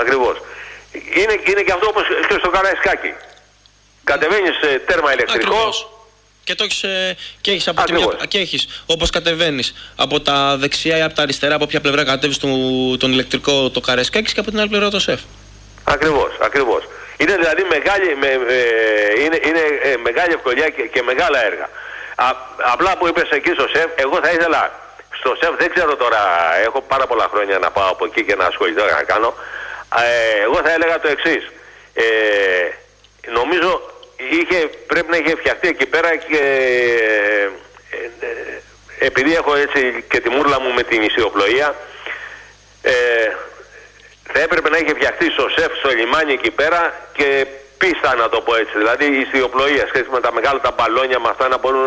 Ακριβώς. Είναι και αυτό όπως και στο Καραϊσκάκι. Κατεβαίνεις τέρμα ηλεκτρικό. Ακριβώς. Και το έχεις από τη μια, και έχεις όπως κατεβαίνεις από τα δεξιά ή από τα αριστερά, από ποια πλευρά κατέβεις τον ηλεκτρικό το Καραϊσκάκι και από την άλλη πλευρά το ΣΕΦ. Ακριβώς. Είναι δηλαδή μεγάλη ευκολία και μεγάλα έργα. Απλά που είπες εκεί στο ΣΕΦ, εγώ θα ήθελα στο ΣΕΦ, δεν ξέρω τώρα, έχω πάρα πολλά χρόνια να πάω από εκεί και να ασχοληθώ να κάνω. Εγώ θα έλεγα το εξής. Νομίζω πρέπει να είχε φτιαχτεί εκεί πέρα και επειδή έχω έτσι και τη μούρλα μου με την ιστιοπλοεία, θα έπρεπε να είχε φτιαχτεί στο ΣΕΦ, στο λιμάνι εκεί πέρα και πίστα, να το πω έτσι. Δηλαδή η ιστιοπλοεία σχέση με τα μεγάλα τα μπαλόνια με αυτά να μπορούν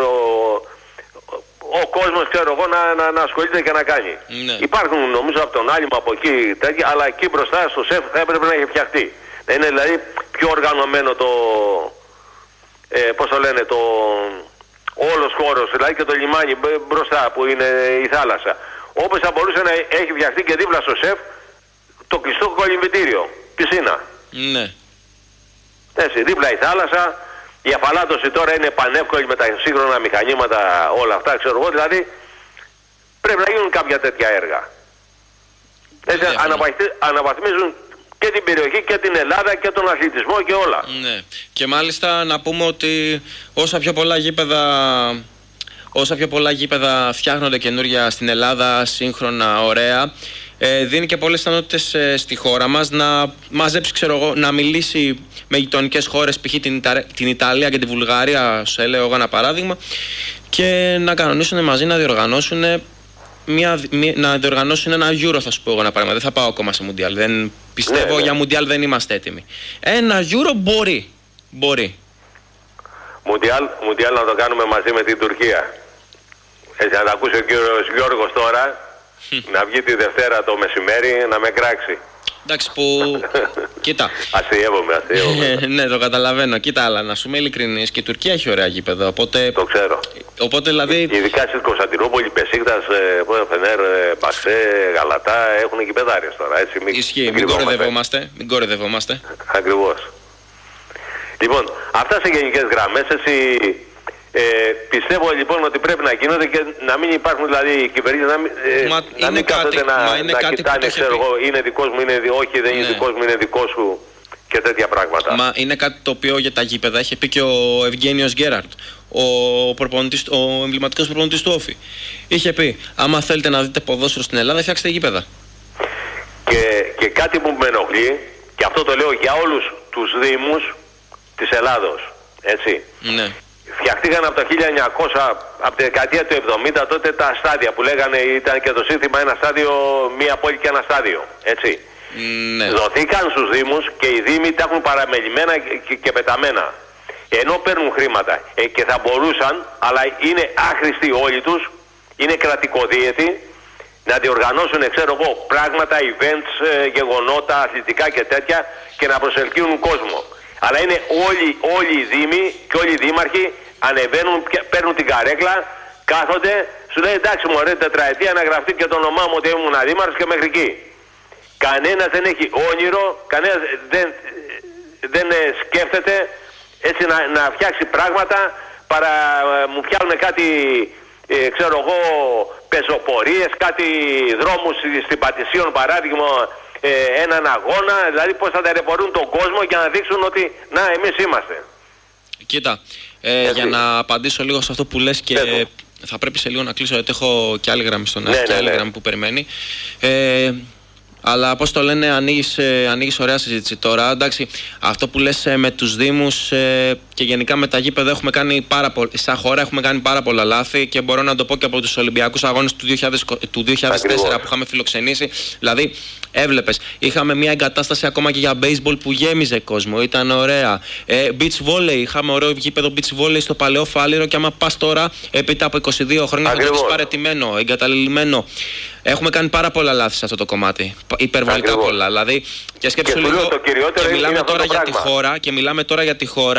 ο κόσμος, ξέρω εγώ, να ασχολείται και να κάνει. Ναι. Υπάρχουν νομίζω από τον Άλυμο από εκεί τέτοια, αλλά εκεί μπροστά στο ΣΕΦ θα έπρεπε να είχε φτιαχτεί. Να είναι δηλαδή πιο οργανωμένο το πώς το λένε, όλος χώρος, δηλαδή και το λιμάνι μπροστά που είναι η θάλασσα. Όπως θα μπορούσε να έχει φτιαχτεί και δίπλα στο ΣΕΦ το κλειστό κολυμβητήριο, πισίνα. Ναι. Έτσι, δίπλα η θάλασσα, η αφαλάτωση τώρα είναι πανεύκολη με τα σύγχρονα μηχανήματα, όλα αυτά, ξέρω εγώ, δηλαδή πρέπει να γίνουν κάποια τέτοια έργα. Έτσι, αναβαθμίζουν και την περιοχή και την Ελλάδα και τον αθλητισμό και όλα. Ναι. Και μάλιστα να πούμε ότι όσα πιο πολλά γήπεδα φτιάχνονται καινούργια στην Ελλάδα, σύγχρονα, ωραία, δίνει και πολλές ικανότητες στη χώρα μας να μαζέψει, ξέρω εγώ, να μιλήσει με γειτονικές χώρες, π.χ. την Ιταλία και τη Βουλγαρία, σε λέω εγώ ένα παράδειγμα, και να κανονίσουν μαζί να διοργανώσουν ένα Euro, θα σου πω εγώ ένα πράγμα. Δεν θα πάω ακόμα σε Μουντιάλ. Δεν πιστεύω, για Μουντιάλ δεν είμαστε έτοιμοι. Ένα Euro μπορεί. Μουντιάλ να το κάνουμε μαζί με την Τουρκία. Έτσι, να τα ακούσει ο κύριος Γιώργος τώρα, να βγει τη Δευτέρα το μεσημέρι να με κράξει. Εντάξει που... Κοίτα. Αστειεύομαι. Ναι, το καταλαβαίνω. Κοίτα, αλλά να σου είμαι ειλικρινής, και η Τουρκία έχει ωραία γήπεδα, οπότε... Το ξέρω. Οπότε δηλαδή... Ειδικά στην Κωνσταντινούπολη, Πεσίκτας, Φενέρ, Μπαξέ, Γαλατά έχουν γηπεδάρες τώρα, έτσι. Ισχύει, μην κορεδευόμαστε. Ακριβώς. Λοιπόν, αυτά σε γενικές γραμμές, έτσι... πιστεύω λοιπόν ότι πρέπει να γίνονται και να μην υπάρχουν δηλαδή οι κυβερνήσεις να μην κάθονται να κοιτάνε, ξέρω εγώ, είναι δικός μου, όχι δεν είναι δικός μου, είναι δικός σου και τέτοια πράγματα. Μα είναι κάτι το οποίο για τα γήπεδα είχε πει και ο Ευγένιος Γκέραρτ, ο εμβληματικός προπονητής του Όφη. Είχε πει, άμα θέλετε να δείτε ποδόσφαιρο στην Ελλάδα, φτιάξτε γήπεδα. Και κάτι που με ενοχλεί, και αυτό το λέω για όλους τους δήμους της Ελλάδος, έτσι. Ναι. Φτιαχτήκαν από το 1900, από τη δεκαετία του 70, τότε τα στάδια που λέγανε, ήταν και το σύνθημα ένα στάδιο, μία πόλη και ένα στάδιο, έτσι. Ναι. Δοθήκαν στους δήμους και οι δήμοι τα έχουν παραμελημένα και πεταμένα. Ενώ παίρνουν χρήματα και θα μπορούσαν, αλλά είναι άχρηστοι όλοι τους, είναι κρατικοδίαιτοι, να διοργανώσουν, ξέρω εγώ, πράγματα, events, γεγονότα, αθλητικά και τέτοια και να προσελκύουν κόσμο. Αλλά είναι όλοι οι δήμοι και όλοι οι δήμαρχοι ανεβαίνουν, παίρνουν την καρέκλα, κάθονται, σου λέει εντάξει μωρέ, τετραετία να γραφτεί και το όνομά μου ότι ήμουν δήμαρχος και μέχρι εκεί. Κανένας δεν έχει όνειρο, κανένας δεν σκέφτεται έτσι να φτιάξει πράγματα, παρά μου φτιάχνουν κάτι, ξέρω εγώ, πεζοπορίες, κάτι δρόμους στην Πατησίων παράδειγμα, έναν αγώνα, δηλαδή πώς θα ταλαιπωρούν τον κόσμο για να δείξουν ότι να εμείς είμαστε. Κοίτα, για να απαντήσω λίγο σε αυτό που λες και θα πρέπει σε λίγο να κλείσω γιατί έχω και άλλη γραμμή στον αέρα και άλλη γραμμή που περιμένει. Αλλά πώς το λένε, ανοίγεις ωραία συζήτηση τώρα. Εντάξει, αυτό που λες με τους δήμους και γενικά με τα γήπεδα έχουμε κάνει σαν χώρα έχουμε κάνει πάρα πολλά λάθη και μπορώ να το πω και από τους Ολυμπιακούς Αγώνες του 2004 που είχαμε φιλοξενήσει. Δηλαδή, έβλεπες, είχαμε μια εγκατάσταση ακόμα και για baseball που γέμιζε κόσμο, ήταν ωραία. Beach volley, είχαμε ωραίο γήπεδο beach volley στο Παλαιό Φάληρο και άμα πας τώρα, έπειτα από 22 χρόνια θα το έχεις παραιτημένο, εγκαταλειμμένο. Έχουμε κάνει πάρα πολλά λάθη σε αυτό το κομμάτι. Υπερβολικά πολλά. Δηλαδή, και σκέψου λίγο. Και μιλάμε τώρα για τη χώρα, η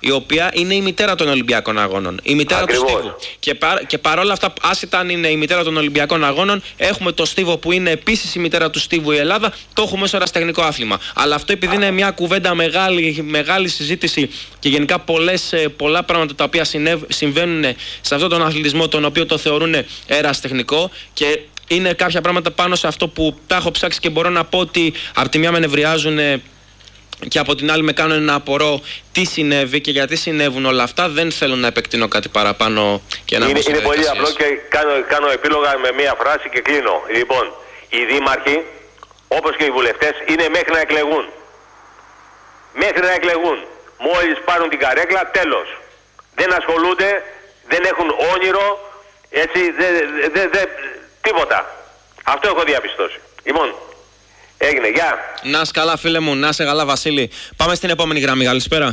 η οποία είναι η μητέρα των Ολυμπιακών Αγώνων. Η μητέρα του στίβου. Και παρόλα αυτά, άσχετα αν είναι η μητέρα των Ολυμπιακών Αγώνων, έχουμε το στίβο που είναι επίσης η μητέρα του στίβου η Ελλάδα, το έχουμε ως ερασιτεχνικό άθλημα. Αλλά αυτό επειδή είναι μια κουβέντα μεγάλη συζήτηση και γενικά πολλά πράγματα τα οποία συμβαίνουν σε αυτόν τον αθλητισμό, τον οποίο το θεωρούν ερασιτεχνικό, και είναι κάποια πράγματα πάνω σε αυτό που τα έχω ψάξει και μπορώ να πω ότι από τη μια με νευριάζουν και από την άλλη με κάνουν να απορώ τι συνέβη και γιατί συνέβουν όλα αυτά. Δεν θέλω να επεκτείνω κάτι παραπάνω και να είναι πολύ απλό και κάνω επίλογα με μία φράση και κλείνω. Λοιπόν, οι δήμαρχοι, όπως και οι βουλευτές, είναι μέχρι να εκλεγούν. Μέχρι να εκλεγούν. Μόλις πάρουν την καρέκλα, τέλος. Δεν ασχολούνται, δεν έχουν όνειρο, έτσι, τίποτα. Αυτό έχω διαπιστώσει. Λοιπόν, έγινε, γεια. Να είσαι καλά, φίλε μου, να είσαι καλά, Βασίλη. Πάμε στην επόμενη γραμμή. Καλησπέρα.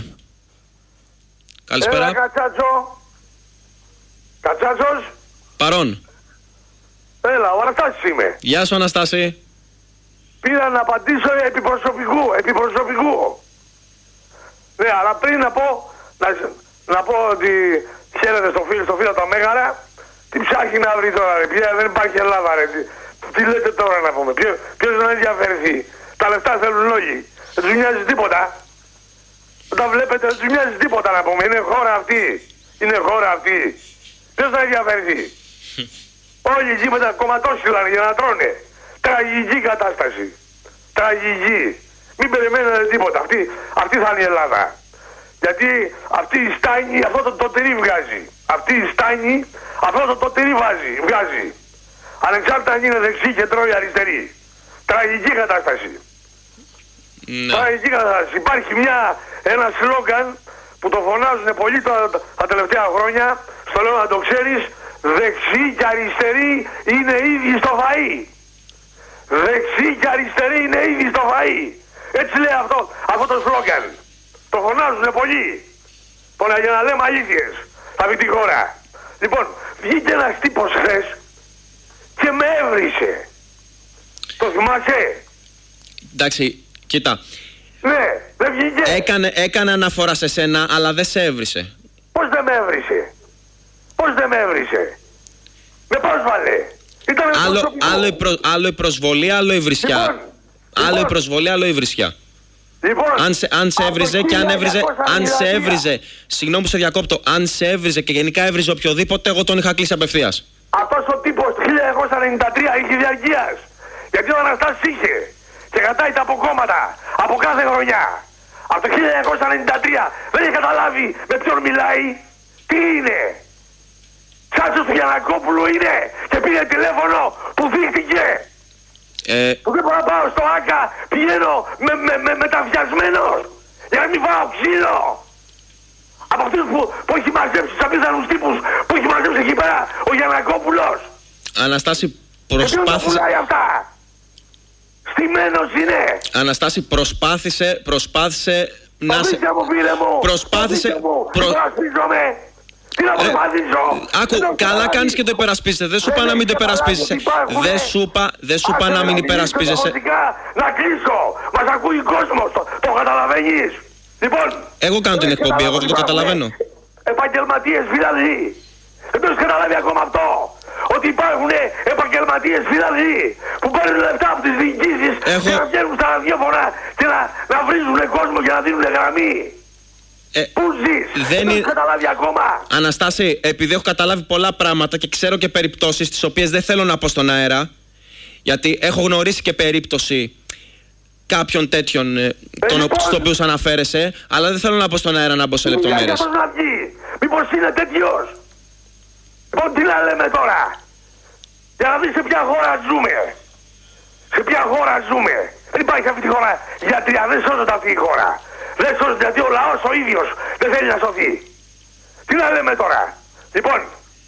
Καλησπέρα. Έλα, Κατσάτσο. Κατσάτσος. Παρόν. Έλα, ο Αναστάσης είμαι. Γεια σου, Αναστάση. Πήρα να απαντήσω επιπροσωπικού. Ναι, αλλά πριν να πω ότι χαίρετε στο φίλο τα Μέγαρα. Τι ψάχνει να βρει τώρα, ρε, πια δεν υπάρχει Ελλάδα, ρε. Τι λέτε τώρα να πούμε, ποιος να ενδιαφερθεί. Τα λεφτά θέλουν όλοι. Δεν τους νοιάζει τίποτα. Όταν βλέπετε δεν τους νοιάζει τίποτα να πούμε. Είναι χώρα αυτή. Ποιος να ενδιαφερθεί. Όλοι εκεί με τα κομματόσυλαν για να τρώνε. Τραγική κατάσταση. Τραγική. Μην περιμένετε τίποτα. Αυτή θα είναι η Ελλάδα. Γιατί αυτή η στάνη αυτό το τυρί βγάζει. Αυτή η στάνη αυτό το τυρί βγάζει. Ανεξάρτητα αν είναι δεξί, κεντρό ή αριστερή. Τραγική κατάσταση. Ναι. Τραγική κατάσταση. Υπάρχει ένα σλόγγαν που το φωνάζουν πολλοί τα τελευταία χρόνια. Στο λέω να το ξέρεις. Δεξί και αριστερή είναι ίδιοι στο φαΐ. Δεξί και αριστερή είναι ίδιοι στο φαΐ. Έτσι λέει αυτό το σλόγγαν. Το φωνάζουν πολλοί. Για να λέμε αλήθειες. Θα πει τη χώρα. Λοιπόν, βγήκε ένας τύπος χθες και με έβρισε. Το θυμάσαι? Εντάξει, κοίτα. Ναι, δεν βγήκε. Έκανε αναφορά σε σένα, αλλά δεν σε έβρισε. Πώς δεν με έβρισε? Με πρόσβαλε. Άλλο η προσβολή, άλλο η βρισιά. Άλλο η προσβολή, άλλο η βρισιά. Λοιπόν, αν σε έβριζε και αν σε έβριζε, συγγνώμη που σε διακόπτω, αν σε έβριζε και γενικά έβριζε οποιοδήποτε, εγώ τον είχα κλείσει απευθείας. Αυτός ο τύπος το 1993 είχε διαρκείας. Γιατί ο Αναστάσης είχε και κρατάει τα αποκόμματα από κάθε χρονιά. Από το 1993 δεν είχε καταλάβει με ποιον μιλάει. Τι είναι? Τσάτσος του Γιαννακόπουλου είναι και πήρε τηλέφωνο που δείχτηκε. Που δεν μπορώ να πάω στο ΆΚΑ, πηγαίνω μεταβιασμένος για να μην φάω ξύλο. Από αυτούς που έχει μαζέψει, τους απίθανους τύπους που έχει μαζέψει εκεί πέρα ο Γιαννακόπουλος. Αναστάση, προσπάθησε... αυτά. Στημένος είναι. Αναστάση, προσπάθησε να σε... Προσπάθησε... Τι να προσπαθήσω. Άκου, καλά κάνεις και το υπερασπίζεσαι. Δεν σου είπα να μην το υπερασπίζεσαι. Δεν σου είπα να μην υπερασπίζεσαι. Να κλείσω. Μας ακούει ο κόσμος. Το καταλαβαίνεις? Λοιπόν, εγώ κάνω την εκπομπή, εγώ δεν το καταλαβαίνω. Επαγγελματίες δηλαδή. Δεν το έχεις καταλάβει ακόμα αυτό? Ότι υπάρχουν επαγγελματίες δηλαδή που παίρνουν λεφτά από τις διοικήσεις και να βγαίνουν στα ραδιόφωνα και να βρίζουν κόσμο και να δίνουν γραμμή. Πού ζεις? Δεν έχεις καταλάβει ακόμα? Αναστάση, επειδή έχω καταλάβει πολλά πράγματα και ξέρω και περιπτώσεις τις οποίες δεν θέλω να πω στον αέρα, γιατί έχω γνωρίσει και περίπτωση κάποιων τέτοιων στους οποίους αναφέρεσαι, αλλά δεν θέλω να πω στον αέρα να μπω σε λεπτομέρειες. Μήπως είναι τέτοιος? Λοιπόν, τι να λέμε τώρα? Για να δεις σε ποια χώρα ζούμε. Σε ποια χώρα ζούμε. Δεν υπάρχει αυτή τη χώρα γιατριά, δεν σώζεται αυτή η χώρα. Δεν σώζεται γιατί ο λαός ο ίδιος δεν θέλει να σωθεί. Τι να λέμε τώρα? Λοιπόν,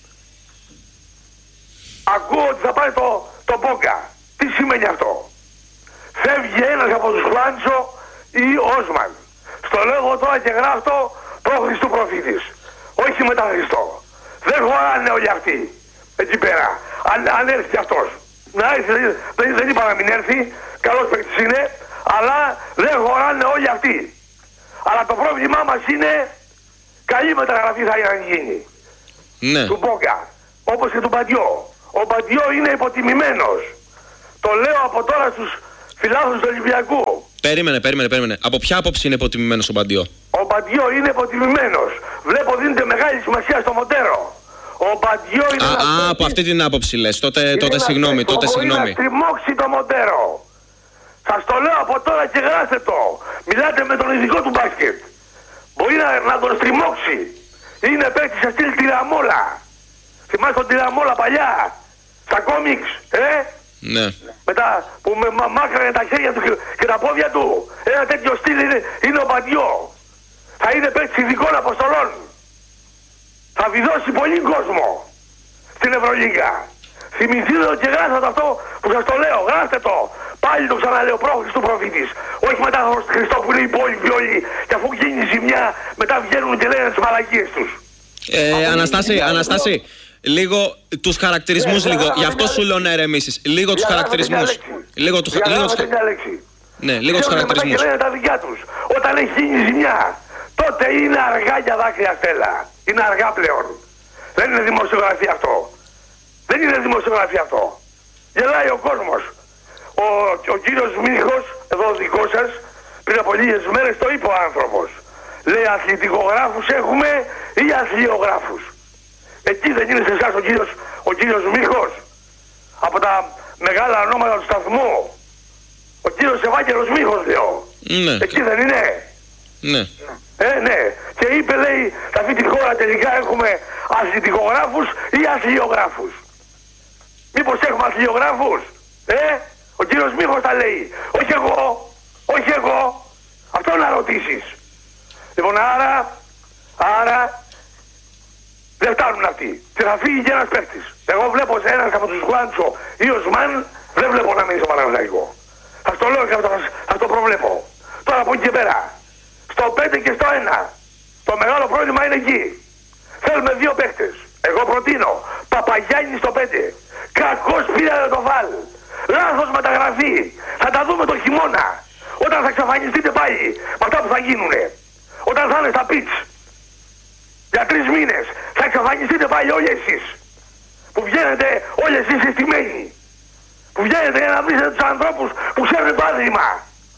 ακούω ότι θα πάει το Μπόγκα. Τι σημαίνει αυτό? Φεύγει ένας από τους Χλάντσο ή Όσμαν. Στο λέγω τώρα και γράφτο προ-Χριστού προφήτης. Όχι μετά Χριστό. Δεν χωράνε όλοι αυτοί εκεί πέρα. Αν έρθει κι αυτός. Να έρθει, δεν είπα να μην έρθει. Καλός παίκτης είναι. Αλλά δεν χωράνε όλοι αυτοί. Αλλά το πρόβλημά μας είναι Καλή μεταγραφή θα γίνει. Ναι. Του Μπόγκα. Όπως και του Μπαντιό. Ο Μπαντιό είναι υποτιμημένος. Το λέω από τώρα στους φιλάθλους του Ολυμπιακού. Περίμενε. Από ποια άποψη είναι υποτιμημένος ο Μπαντιό? Ο Μπαντιό είναι υποτιμημένος. Βλέπω δίνεται μεγάλη σημασία στο Μοντέρο. Ο Μπαντιό είναι. Από αυτή την άποψη λες. Τότε συγγνώμη. Μπορεί να τριμώξει το Μοντέρο. Σας το λέω από τώρα και γράστε το. Μιλάτε με τον ειδικό του μπάσκετ. Μπορεί να τον στριμώξει. Είναι παίκτης σε στυλ Τυραμόλα. Θυμάστε τον Τυραμόλα παλιά. Στα κόμιξ. Ναι. Μετά που μάκρανε τα χέρια του και τα πόδια του. Ένα τέτοιο στυλ είναι ο Μπαντιό. Θα είναι παίκτης ειδικών αποστολών. Θα βιδώσει πολύ κόσμο στην Ευρωλίγκα. Θυμηθείτε το και γράστε το αυτό που σας το λέω. Γράστε το. Πάλι το ξαναλέω, πρόφητης του προφήτης. Όχι μετά Χριστό που είναι οι υπόλοιποι όλοι. Και αφού γίνει η ζημιά, μετά βγαίνουν και λένε τις μαλακίες τους. Αναστάση, λίγο τους χαρακτηρισμούς, γι' αυτό σου λέω να ερεμήσεις. Λίγο τους χαρακτηρισμούς. Λίγο τους χαρακτηρισμούς. Και λένε τα δικιά τους. Όταν έχει γίνει η ζημιά, τότε είναι αργά για δάκρυα, Στέλλα. Είναι αργά πλέον. Δεν είναι δημοσιογραφία αυτό. Δεν είναι δημοσιογραφία αυτό. Γελάει ο κόσμος. Ο κύριος Μίχος, εδώ δικό σας, πριν από λίγες μέρες το είπε ο άνθρωπος. Λέει αθλητικογράφους έχουμε ή αθλιογράφους. Εκεί δεν είναι σε εσάς ο κύριος Μίχος. Από τα μεγάλα ονόματα του σταθμού. Ο κύριος Ευάγγελος Μίχος λέω. Ναι. Εκεί δεν είναι. Ναι. Ναι. Και είπε λέει σε αυτή τη χώρα τελικά έχουμε αθλητικογράφους ή αθλιογράφους. Μήπως έχουμε αθλιογράφους? Ο κύριος Μίχος τα λέει. Όχι εγώ. Αυτό να ρωτήσεις. Λοιπόν, άρα δεν φτάνουν αυτοί. Και θα φύγει και ένας παίκτης. Εγώ βλέπω σε ένας από τους Γουάντσο ή Οσμάν, δεν βλέπω να μείνει στο Παναθηναϊκό. Θα το λέω και θα το προβλέπω. Τώρα από εκεί και πέρα. Στο 5 και στο 1. Το μεγάλο πρόβλημα είναι εκεί. Θέλουμε 2 παίκτες. Εγώ προτείνω Παπαγιάννη στο 5. Κακός πήρε το βάλ. Λάθος μεταγραφή. Θα τα δούμε το χειμώνα. Όταν θα εξαφανιστείτε πάλι με αυτά που θα γίνουνε. Όταν θα είναι στα πιτς. Για 3 μήνες θα εξαφανιστείτε πάλι όλοι εσείς. Που βγαίνετε όλοι εσείς συστημένοι. Που βγαίνετε για να βρείτε τους ανθρώπους που ξέρουν το άθλημα.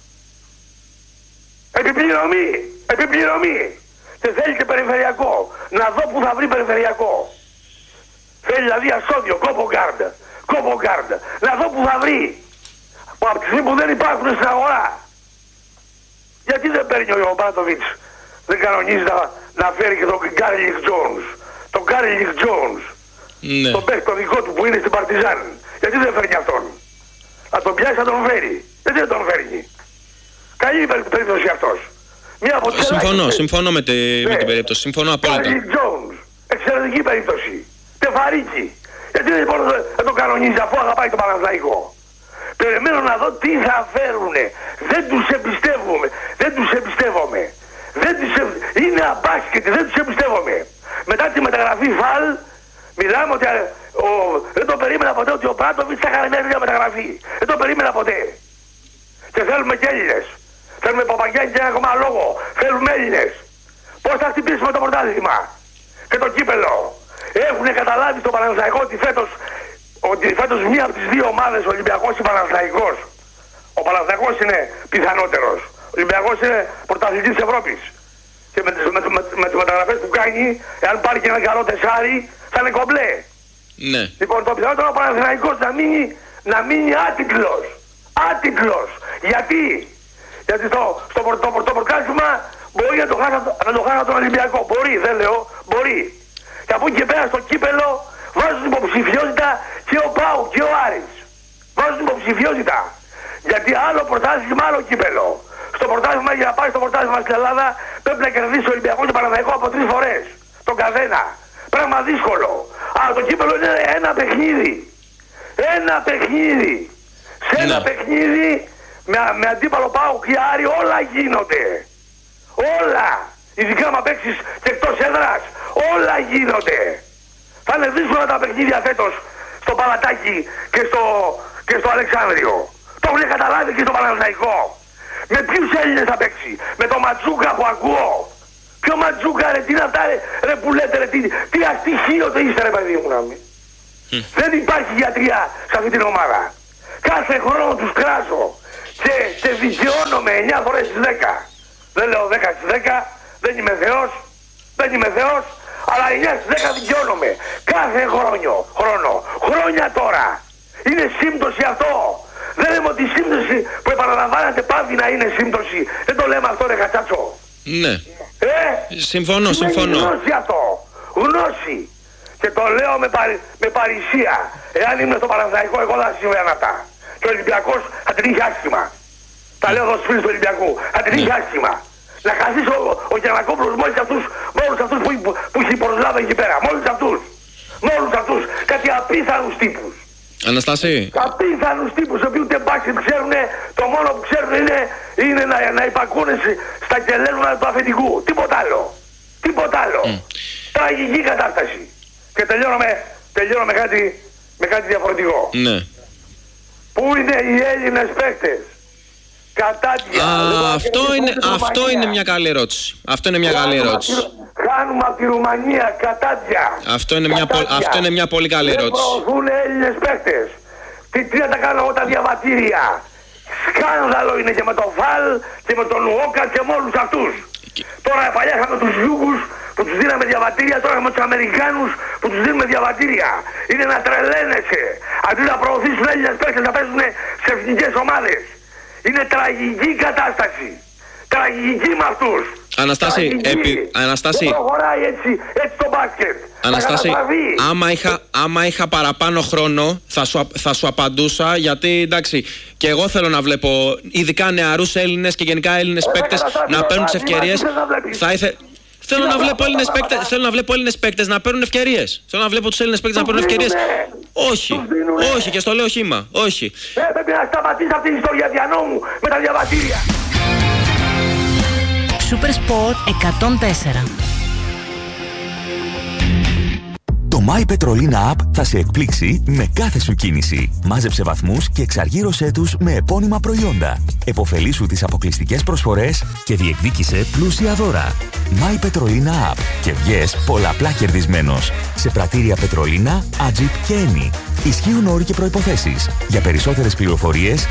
Επιπληρωμή. Και θέλει και περιφερειακό. Να δω που θα βρει περιφερειακό. Θέλει δηλαδή ασώδιο, κόπογκάρντ. Να δω που θα βρει. Από τη στιγμή που δεν υπάρχουν στην αγορά. Γιατί δεν παίρνει ο Μπράντοβιτς, δεν κανονίζει να φέρει και τον Γκάριλικ Τζόουνς. Τον Γκάριλικ Τζόουνς. Ναι. Τον παίχτη το δικό του που είναι στην Παρτιζάν. Γιατί δεν φέρνει αυτόν? Να τον πιάσει να τον φέρει. Γιατί δεν τον φέρνει? Καλή περίπτωση αυτός. Συμφωνώ με την περίπτωση. Συμφωνώ απόλυτα. Γκάριλικ Τζόουνς. Εξαιρετική περίπτωση. Τεφαρίκι. Γιατί λοιπόν δεν τον κανονίζει αφού αγαπάει τον Παναθηναϊκό? Περιμένω να δω τι θα φέρουνε. Δεν τους εμπιστεύομαι. Είναι αμπάσκετοι, δεν τους εμπιστεύομαι. Μετά τη μεταγραφή Φαλ, μιλάμε ότι δεν το περίμενα ποτέ ότι ο Πράντοβιτς θα κάνει μια μεταγραφή. Δεν το περίμενα ποτέ. Και θέλουμε και Έλληνες. Θέλουμε Παπαγιάννη και ένα ακόμα λόγο. Θέλουμε Έλληνες. Πώς θα χτυπήσουμε το πρωτάθλημα και το κύπελο? Έχουν καταλάβει στο Παναθηναϊκό ότι φέτος μία από τις 2 ομάδες, ο Ολυμπιακός ή ο Παναθηναϊκός. Ο Παναθηναϊκός είναι πιθανότερος. Ο Ολυμπιακός είναι πρωταθλητής της Ευρώπης. Και με τις μεταγραφές που κάνει, εάν πάρει και ένα καλό τεσάρι, θα είναι κομπλέ. Ναι. Λοιπόν, το πιθανότερο ο Παναθηναϊκός να μείνει άτιτλος. Γιατί στο πρωτάθλημα μπορεί να το χάσει τον Ολυμπιακό. Μπορεί, δεν λέω, μπορεί. Και από εκεί και πέρα στο κύπελο βάζουν υποψηφιότητα και ο Πάου και ο Άρης. Βάζουν υποψηφιότητα. Γιατί άλλο πρωτάθλημα, άλλο κύπελο. Στο πρωτάθλημα, για να πάει στο πρωτάθλημα στην Ελλάδα, πρέπει να κερδίσει ο Ολυμπιακός και ο Παναθηναϊκός από 3 φορές. Τον καθένα. Πράγμα δύσκολο. Αλλά το κύπελο είναι ένα παιχνίδι. Σε ένα παιχνίδι με αντίπαλο Πάου και Άρη όλα γίνονται. Όλα. Ειδικά άμα παίξεις και εκτός έδρας, όλα γίνονται. Θα είναι δύσκολα τα παιχνίδια φέτος στο Παλατάκι και στο Αλεξάνδριο. Το έχουν καταλάβει και στο Παναθηναϊκό. Με ποιους Έλληνες θα παίξει? Με το Ματσούκα που ακούω. Ποιο Ματζούκα ρε, τι είναι αυτά ρε που λέτε ρε, τι αστοιχείο το είστε ρε παιδί μου να μην. Δεν υπάρχει γιατριά σε αυτή την ομάδα. Κάθε χρόνο τους κράζω και δικαιώνομαι 9 φορές στις 10. Δεν λέω 10 στις 10, δεν είμαι Θεός, αλλά 9 στις 10 δικαιώνομαι. Κάθε χρόνια τώρα. Είναι σύμπτωση αυτό. Δεν λέμε ότι η σύμπτωση που επαναλαμβάνεται πάβει να είναι σύμπτωση. Δεν το λέμε αυτό ρε Κατσάτσο. Ναι. Συμφωνώ. Γνώση αυτό. Γνώση. Και το λέω με παρησία. Εάν ήμουν στο Παναθηναϊκό, εγώ δεν συμβαίναν αυτά. Και ο Ολυμπιακός θα την είχε άσχημα. Τα λέω εδώ στους φίλους του Ολυμπιακού. Θα την είχε άσχημα. Να χαθείς ο Γιαννακόπουλος μόλις αυτούς που έχει προσλάβει εκεί πέρα. Μόλις αυτούς. Κάτι απίθανους τύπους. Αναστάση. Απίθανους τύπους, οι οποίοι ούτε μπάσκετ ξέρουν, το μόνο που ξέρουν είναι να υπακούνε στα κελέγματα του αφεντικού. Τίποτα άλλο. Τραγική κατάσταση. Και τελειώνω με κάτι διαφορετικό. Ναι. Πού είναι οι Έλληνες παίκτες? Κατάτια. Αυτό είναι μια καλή ερώτηση. Χάνουμε από τη Ρουμανία, κατάτια. Αυτό είναι μια πολύ καλή ερώτηση. Δεν προωθούν Έλληνες παίκτες. Τι να τα κάνω εγώ τα διαβατήρια? Σκάνδαλο είναι και με τον Φαλ και με τον Ουόκα και με όλους αυτούς. Τώρα παλιά είχαμε τους Γιούγκους που τους δίναμε διαβατήρια, τώρα έχουμε τους Αμερικάνους που τους δίνουμε διαβατήρια. Είναι να τρελαίνεσαι. Αντί να προωθήσουν Έλληνες παίκτες να παίζουν σε εθνικές ομάδες. Είναι τραγική κατάσταση. Τραγική με αυτούς. Αναστάση, δεν προχωράει έτσι το μπάσκετ. Αναστάση, άμα είχα παραπάνω χρόνο θα σου απαντούσα, γιατί εντάξει, και εγώ θέλω να βλέπω ειδικά νεαρούς Έλληνες και γενικά Έλληνες παίκτες να παίρνουν τις ευκαιρίες. Θέλω να βλέπω Έλληνες παίκτες να παίρνουν ευκαιρίες. Θέλω να βλέπω τους Έλληνες παίκτες να παίρνουν ευκαιρίες. Όχι, και στο λέω χύμα. Όχι. Πρέπει να σταματήσει αυτή η ιστορία διανόμου με τα διαβατήρια. Super Sport 104. Το My Petrolina App θα σε εκπλήξει με κάθε σου κίνηση. Μάζεψε βαθμούς και εξαργύρωσέ τους με επώνυμα προϊόντα. Εποφελήσου τις αποκλειστικές προσφορές και διεκδίκησε πλούσια δώρα. My Petrolina App και βγες πολλαπλά κερδισμένος. Σε πρατήρια Petrolina, Agip και Eni. Ισχύουν όροι και προϋποθέσεις. Για περισσότερες πληροφορίες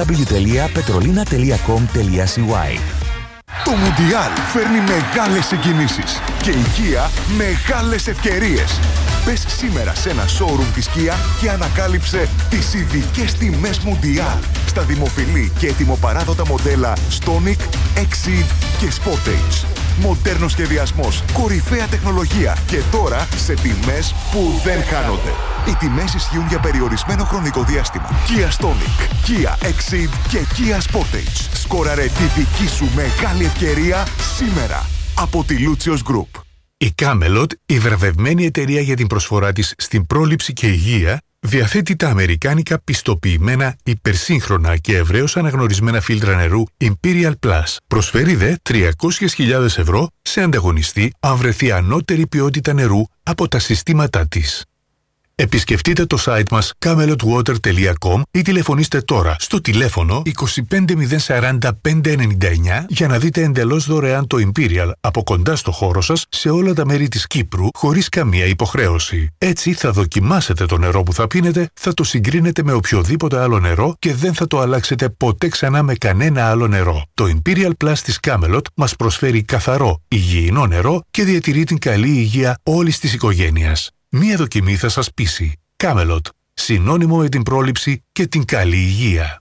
www.petrolina.com.cy. Το Μουντιάλ φέρνει μεγάλες συγκινήσεις και η Kia μεγάλες ευκαιρίες. Μπες σήμερα σε ένα showroom της Kia και ανακάλυψε τις ειδικές τιμές Μουντιάλ στα δημοφιλή και ετοιμοπαράδοτα μοντέλα Stonic, Exceed και Sportage. Μοντέρνος σχεδιασμός, κορυφαία τεχνολογία και τώρα σε τιμές που δεν χάνονται. Οι τιμές ισχύουν για περιορισμένο χρονικό διάστημα. Kia Stonic, Kia Exceed και Kia Sportage. Σκόραρε τη δική σου μεγάλη ευκαιρία σήμερα από τη Lucios Group. Η Camelot, η βραβευμένη εταιρεία για την προσφορά της στην πρόληψη και υγεία, διαθέτει τα αμερικάνικα πιστοποιημένα υπερσύγχρονα και ευρέως αναγνωρισμένα φίλτρα νερού Imperial Plus. Προσφέρει δε 300.000 ευρώ σε ανταγωνιστή αν βρεθεί ανώτερη ποιότητα νερού από τα συστήματά της. Επισκεφτείτε το site μας camelotwater.com ή τηλεφωνήστε τώρα στο τηλέφωνο 25040 599 για να δείτε εντελώς δωρεάν το Imperial από κοντά στο χώρο σας σε όλα τα μέρη της Κύπρου χωρίς καμία υποχρέωση. Έτσι θα δοκιμάσετε το νερό που θα πίνετε, θα το συγκρίνετε με οποιοδήποτε άλλο νερό και δεν θα το αλλάξετε ποτέ ξανά με κανένα άλλο νερό. Το Imperial Plus της Camelot μας προσφέρει καθαρό, υγιεινό νερό και διατηρεί την καλή υγεία όλης της οικογένειας. Μία δοκιμή θα σας πείσει. Camelot. Συνώνυμο με την πρόληψη και την καλή υγεία.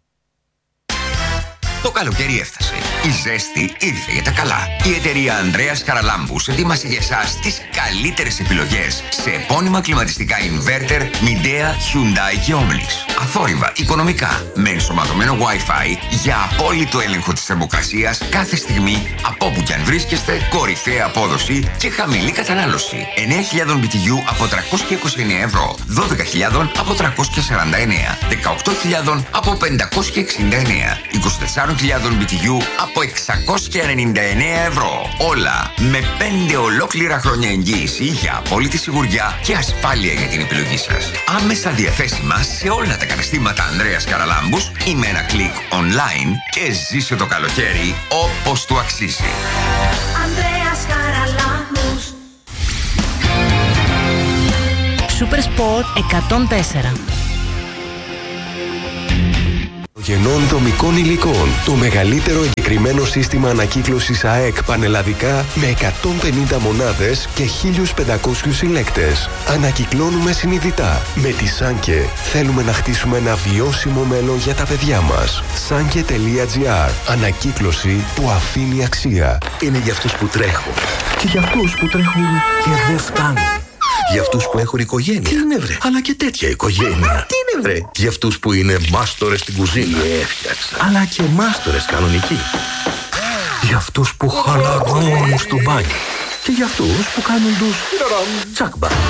Το καλοκαίρι έφτασε. Η ζέστη ήρθε για τα καλά. Η εταιρεία Ανδρέας Χαραλάμπους ετοίμασε για εσάς τις καλύτερες επιλογές σε επώνυμα κλιματιστικά inverter Midea, Hyundai και Omlis. Αθόρυβα, οικονομικά, με ενσωματωμένο Wi-Fi για απόλυτο έλεγχο της θερμοκρασίας κάθε στιγμή από όπου κι αν βρίσκεστε, κορυφαία απόδοση και χαμηλή κατανάλωση. 9.000 BTU από 329 ευρώ, 12.000 από 349, 18.000 από 569, 24.000 BTU από 699 ευρώ. Όλα με 5 ολόκληρα χρόνια εγγύηση για απόλυτη σιγουριά και ασφάλεια για την επιλογή σας. Άμεσα διαθέσιμα σε όλα τα καταστήματα Ανδρέας Χαραλάμπους ή με ένα κλικ online και ζήσε το καλοκαίρι όπως του αξίζει. Ανδρέας Χαραλάμπους. Supersport 104. Γενών δομικών υλικών. Το μεγαλύτερο εγκεκριμένο σύστημα ανακύκλωσης ΑΕΚ πανελλαδικά με 150 μονάδες και 1.500 συλλέκτες. Ανακυκλώνουμε συνειδητά. Με τη Σάνκε θέλουμε να χτίσουμε ένα βιώσιμο μέλλον για τα παιδιά μας. Sanke.gr. Ανακύκλωση που αφήνει αξία. Είναι για αυτούς που τρέχουν και για αυτούς που τρέχουν και δεν φτάνουν. Για αυτούς που έχουν οικογένεια. Τι είναι βρε? Αλλά και τέτοια οικογένεια. Τι είναι βρε? Για αυτούς που είναι μάστορες στην κουζίνα. Έφτιαξα. Αλλά και μάστορες κανονικοί. Για αυτούς που χαλαρώνουν στο μπάνιο. Και για αυτούς που κάνουν τους τσάκμπα.